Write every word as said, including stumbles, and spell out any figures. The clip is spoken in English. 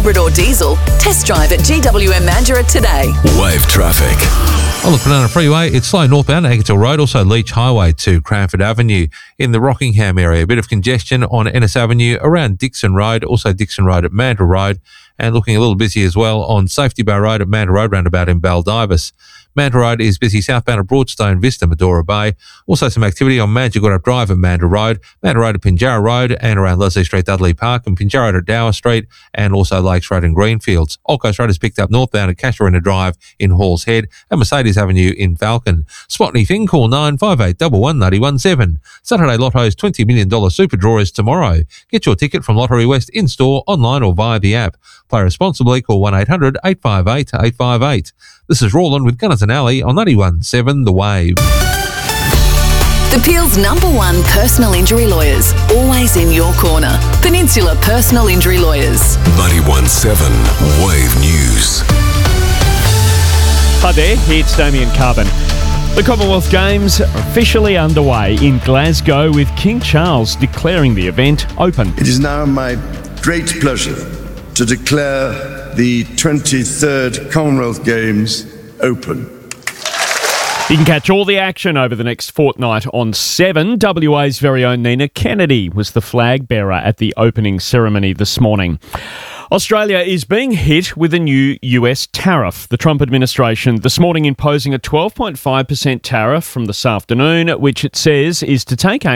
hybrid or diesel? Test drive at G W M Mandurah today. Wave traffic. On the Banana Freeway, it's slow northbound at Egerton Road, also Leach Highway to Cranford Avenue. In the Rockingham area, a bit of congestion on Ennis Avenue around Dixon Road, also Dixon Road at Mandurah Road, and looking a little busy as well on Safety Bar Road at Mandurah Road roundabout in Baldivis. Mandurah Road is busy southbound at Broadstone Vista, Medora Bay. Also some activity on Manjigorup Drive at Mandurah Road, Mandurah Road at Pinjarra Road, and around Leslie Street, Dudley Park, and Pinjarra Road at Dower Street, and also Lakes Road and Greenfields. Old Coast Road is picked up northbound at Casuarina Drive in Halls Head, and Mercedes Avenue in Falcon. Spot anything, call nine five eight one one nine one seven. Saturday Lotto's twenty million dollars super draw is tomorrow. Get your ticket from Lottery West in-store, online or via the app. Play responsibly, call one eight hundred eight five eight eight five eight. This is Rawlin with Gunners and Alley on ninety-one point seven The Wave. The Peel's number one personal injury lawyers, always in your corner. Peninsula Personal Injury Lawyers. ninety-one point seven Wave News. Hi there, it's Damien Carbon. The Commonwealth Games are officially underway in Glasgow, with King Charles declaring the event open. It is now my great pleasure to declare the twenty-third Commonwealth Games open. You can catch all the action over the next fortnight on Seven. W A's very own Nina Kennedy was the flag bearer at the opening ceremony this morning. Australia is being hit with a new U S tariff. The Trump administration this morning imposing a twelve point five percent tariff from this afternoon, which it says is to take action